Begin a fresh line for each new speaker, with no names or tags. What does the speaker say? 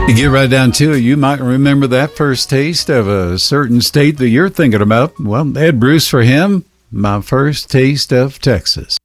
You get right down to it, you might remember that first taste of a certain state that you're thinking about. Well, Ed Bruce for him, my first taste of Texas.